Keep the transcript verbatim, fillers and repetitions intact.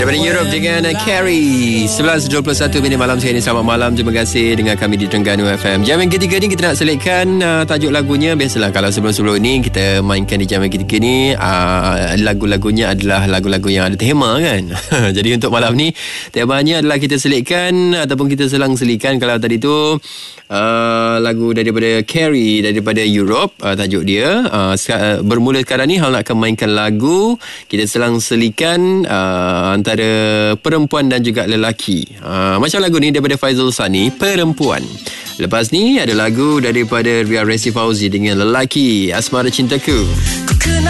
daripada Europe dengan Carrie. sebelas dua puluh satu minit malam saya ni. Selamat malam. Terima kasih dengan kami di Terengganu F M. Jam yang ketiga ni kita nak selitkan uh, tajuk lagunya. Biasalah kalau sebelum-sebelum ni kita mainkan di jam yang ketiga ni uh, lagu-lagunya adalah lagu-lagu yang ada tema kan. Jadi untuk malam ni temanya adalah kita selitkan ataupun kita selang-selikan. Kalau tadi tu uh, lagu daripada Carrie daripada Europe, uh, tajuk dia uh, bermula sekarang ni Hal nak akan mainkan lagu. Kita selang-selikan uh, antara perempuan dan juga lelaki. Uh, macam lagu ni daripada Faizal Sani, Perempuan. Lepas ni ada lagu daripada Ria Resi Fauzi dengan Lelaki, Asmara Cintaku.